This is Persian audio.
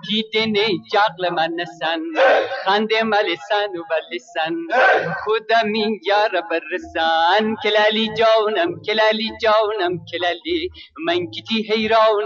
دیدنی جغل من نسن خنده ملسن و بلسن خودم این یار برسن کلالی جانم کلالی جانم کلالی من کتی حیران